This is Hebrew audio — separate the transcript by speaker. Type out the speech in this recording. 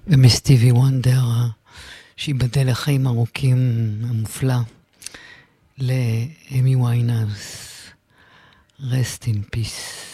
Speaker 1: ומסטיבי וונדר, שיבדל לחיים ארוכים, המופלא, לאמי ויינהאוס, rest in peace.